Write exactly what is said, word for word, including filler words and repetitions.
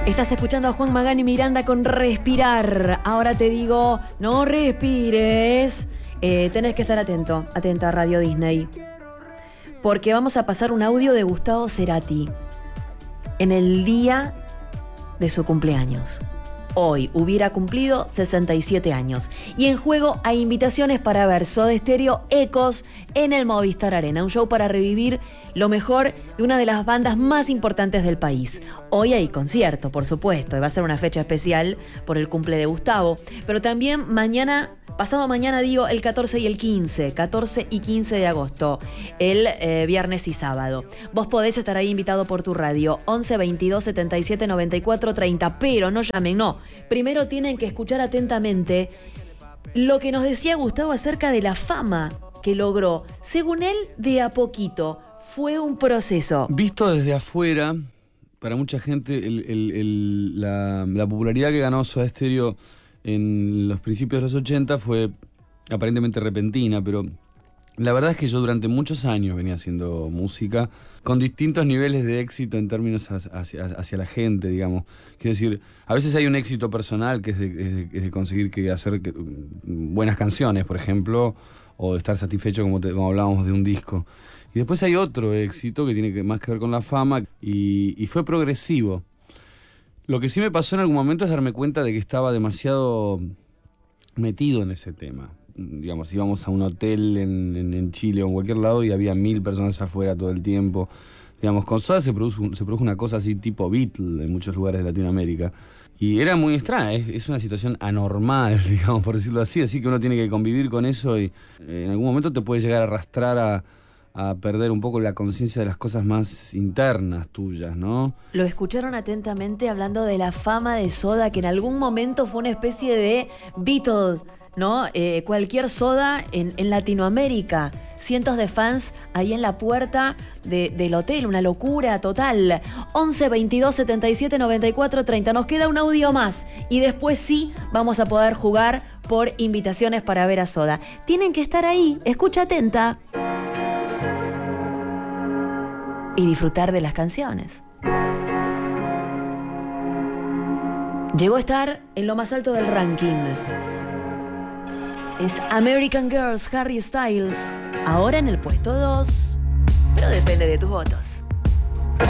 Estás escuchando a Juan Magán y Miranda con Respirar. Ahora te digo, no respires. Eh, tenés que estar atento, atenta a Radio Disney. Porque vamos a pasar un audio de Gustavo Cerati en el día de su cumpleaños. Hoy hubiera cumplido sesenta y siete años. Y en juego hay invitaciones para ver Soda Stereo Ecos en el Movistar Arena. Un show para revivir lo mejor de una de las bandas más importantes del país. Hoy hay concierto, por supuesto. Y va a ser una fecha especial por el cumple de Gustavo. Pero también mañana, pasado mañana digo, el catorce y el quince. catorce y quince de agosto. El eh, viernes y sábado. Vos podés estar ahí invitado por tu radio. once veintidós setenta y siete noventa y cuatro treinta. Pero no llamen, no. Primero tienen que escuchar atentamente lo que nos decía Gustavo acerca de la fama que logró. Según él, de a poquito. Fue un proceso. Visto desde afuera, para mucha gente, el, el, el, la, la popularidad que ganó Soda Stereo en los principios de los ochenta fue aparentemente repentina, pero la verdad es que yo durante muchos años venía haciendo música con distintos niveles de éxito en términos hacia, hacia la gente, digamos. Quiero decir, a veces hay un éxito personal que es de, es de, es de conseguir que hacer que, buenas canciones, por ejemplo, o de estar satisfecho como, te, como hablábamos de un disco. Y después hay otro éxito que tiene que, más que ver con la fama y, y fue progresivo. Lo que sí me pasó en algún momento es darme cuenta de que estaba demasiado metido en ese tema. Digamos, íbamos a un hotel en, en, en Chile o en cualquier lado y había mil personas afuera todo el tiempo. Digamos, con Soda se produjo, se produjo una cosa así tipo Beatle en muchos lugares de Latinoamérica. Y era muy extraña, es, es una situación anormal, digamos, por decirlo así. Así que uno tiene que convivir con eso y eh, en algún momento te puede llegar a arrastrar a... a perder un poco la conciencia de las cosas más internas tuyas, ¿no? Lo escucharon atentamente hablando de la fama de Soda, que en algún momento fue una especie de Beatles, ¿no? Eh, cualquier Soda en, en Latinoamérica. Cientos de fans ahí en la puerta de, del hotel, una locura total. once veintidós setenta y siete noventa y cuatro treinta. Nos queda un audio más y después sí vamos a poder jugar por invitaciones para ver a Soda. Tienen que estar ahí, escucha atenta. Y disfrutar de las canciones. Llegó a estar en lo más alto del ranking. Es American Girls, Harry Styles. Ahora en el puesto dos. Pero depende de tus votos.